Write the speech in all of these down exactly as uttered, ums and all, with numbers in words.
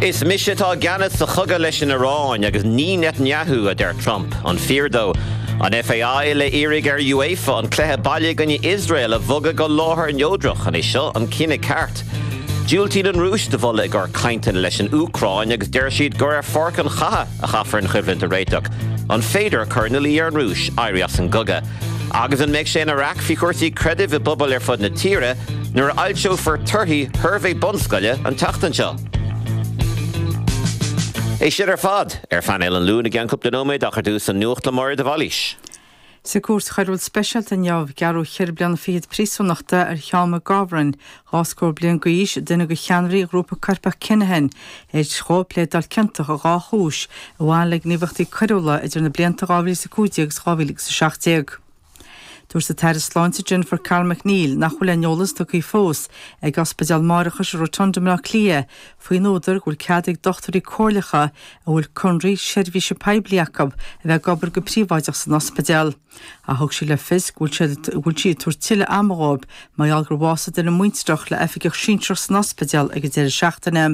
Is mishetá ganad sa chugad leis an Iráin agus ní Netanyahu a der Trump an feardó. An F A I le irig ar UEFA an cléthe bailí gan Israel a bhogad go láthair an Eodrach an é seo an cinenne ceart. Dúiltíad an rúis de bhola gur caintean leis an Ucráin agus deir siad gur ar forc an chatha a chafar an chuimhlinn a réiteach. An féidir churnalí ar an rúis airí as an guga. Agus an méid sé an Iraq fi chuirtaí credit i bubal ar fud na tíre nuair a ailseo for turthaí Hervé Bunscoile an tachtan seo. É siad ar fad ar fan Ellen Lún a gceancup den nóméid ach ar dús an nuacht le mar de bhailís. Sa cuas chairúil speisialt an neamh gearú cheir blian fiad prísúnachta ar cheama gabhrann ghascóir blian go ís duine go cheanraí grúpa carpa cinehin éid schópléad dal cinnteach a gá chúis a bháin le gníomhachtaí coireúla idir na blianta gábhí sa cúideag sa gábhílig sa seachtdéag. Dúir sa teir sláinte Jennifer Carl McNeil nach chuil neolalas do chuí fós ag ospidéal Márachas rotunda mná clia faoin ódar ghfuil ceadaigh dochtarí cóirlacha a bhfuil conraí seirbhíse pebliacab a bheith gobar go príomháideach san ospidéal. A thug sí le fis ghfuil siad túir tiile amgháib maiall gur bhása den na muinteach le efigeh sínteach san ospidéal ag deireadh seachtaine.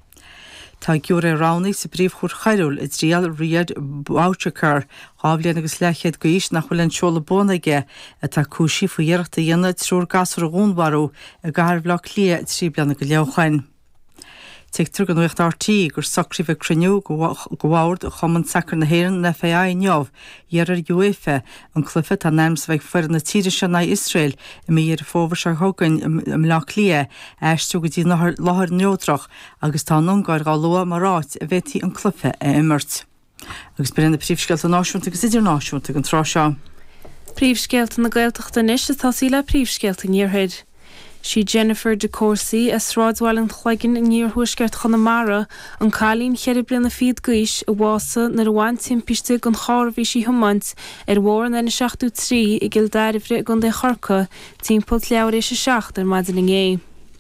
Tá giúr é ránaí sa bríomhchúir chairúil i dtrial riad Bouchacre gábhléan agus leichéad go ís nach bhfuil an seola bónaige a tá cúsí faoi dhearachta dhéanana trúr gasar a gúnbarú a gairbh le lia trí blianana go leabhain. Teagtar an nuacht R T gur sacrí bheith cruniú go bhhaird chumann sacr na héireann na F A I neamh dhearar UEFA an clufa tá neams bheith fuir na tíre se na Israel i mí ar fóbhar se thugann am le lia eistú go dtí láthair neodrach agus tá nungáir gá lua marráit a bheití an clufa a imirt. Agus beir na príomhscéalta náisiúnta agus idirnáisiúnta an trá seo. Príomhscéalta na Gaeltachta níos tá sí le príomhscéalta níorthaid. Si Jennifer de Courcy a sráidháil an chhlaigin in níor thuisceart Chonamara an cálín cheir bliana fiad gaiis a bhása nar bhain timpiste an chárbhí sí humant ar mhór an seachtú trí i gil dáirifre gon de chorca timppul leabhar éis seacht ar maidin in é.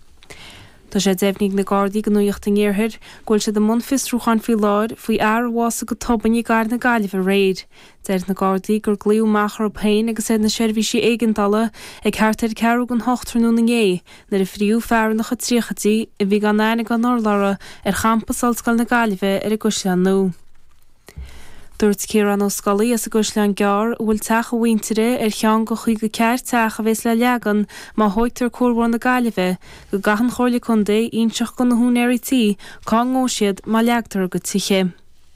Tá sé déimhnig na Gardaí go nuocht an ggéirthir ghfuil sé de munfis rúchan fi láir faoi air bhása go toban i gar na gailh a réid. Deir na Gardaí gur glíú machar ó pein agus é na seirbhísí éigentala ag cheartid cearú an hochttarnú na ngé nar a friú fearnach a tríchatí i bhí gan nána gan norlara ar champas alscail na gailh ar a guslean nó. Dúirt Ciarán ó Scully as a guslean gear bhfuil teach a bhaintere ar chean go chuig go ceir teach a bheits le leagan má hoigtar córbhór na gailh go gahan chóirla chundé ionseach go na húnéirí tí cá ngóisiad má leagtar go tiche.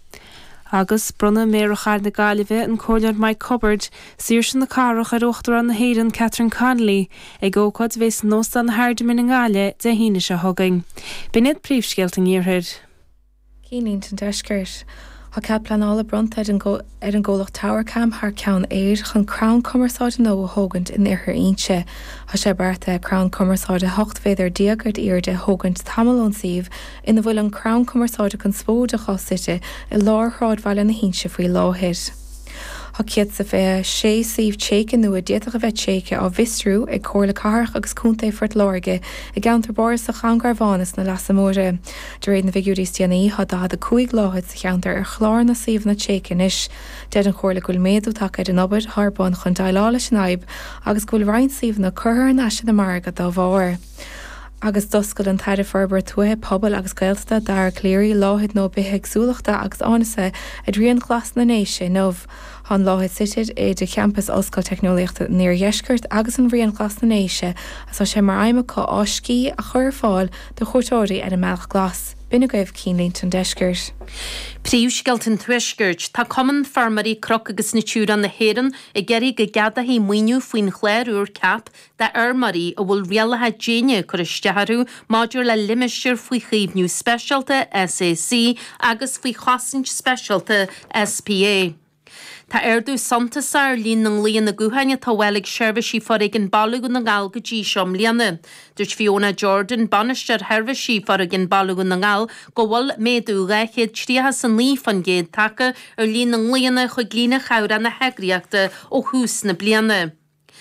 Agus brunna méarachar na gailh an cóirlear Mike Hubbard sír sin na carach ar uachtar an na héireann Catherine Connolly ag ócad bheits nós an hairdamin na gáile de híine se thugaing. B'iniad príomhscéalta níorthaid. Cínín an deiscirt. Tá ceaplan ála bronta ar an ggólach Tower Cam thar ceann éir chun Crown Commerceáide nó a thógant in iarthar aonse. Tá sé bearta Crown Commerceáide hocht féidir diaagart iirde thógant tamilón siomh ina bhfuil an Crown Commerceáide chun spóide chosite i láthráid bhaile na hínse faoi láthir. Tá ciad sa bheith sé siomh téice nua déach a bheith téice á bhistrú ag cóirla carach agus cúnta forт láirge i gceantar boris a changarvánas na lasamóra. De réad na bhíúirí tíanaí há dá a cuaig láthid sa cheantar ar chláir na siomh na téice inis. Dead an cóirla gúil méadú take an obair tharbán chun daileála sinaib agus gúil rainn siomh na chuthair na sin na marga dá bháir. Agus doscail an taire farbar tuathe pobl agus gailta dar cléirí láthid nó bithe agsúlachta agus ánasa a dríon chlas na néise nómh. An láthid sited é de campus Oscail Technoliachta níor dheiscirt agus an bhríon glas na néise as sé mar aimimeá áiscí a chur fáil de chuirtóirí ar an meach glas. Bina gaibh cínlínt an deiscirt. Príomhscéalt an tuiscirt tá cumann farmarí croc agus na túúran na héireann i geirí go gada hí muoinú faoin chléirúr cap de armarí a bhfuil rialathe déine chu istearú máidir le limisteir faoi chaomhnú speisialta S A C agus faoi chasaint speisialta S P A. Tá airdú Santa Sar lín ng líon na gúhaine tá bhfuilig seirbhísí forig an bailú na ngáil go dtí seom líana. Dúirt Fiona Jordan banisteir seirbhísí forig an bailú na ngáil go bhfuil méadú réichéad tríthe san lí fan géad take ar líon ng líana chu glína chabhra na heagriachta ó hús na bliana.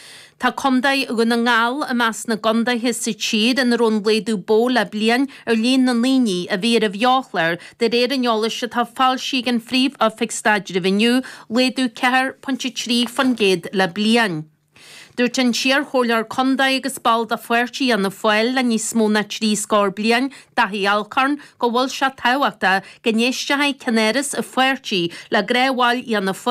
Tá condaid go na ngáil a meas na gondaithe sa tíad an rón léadú bó le blian ar líon na líní a bhí a bheochlar de réir an eolas se tá fáilsí an phríomh a fixstaidir a bhiniu léadú ceithre pontí trí fan géad le blian. Dúirt an siar chólar conda agus bal a fuirtí an na foiil le níos mó na trí scór blian dahí alcarn go bhfuil se táhaachta gnéiste haid canéras a fuirtí le gréháil an na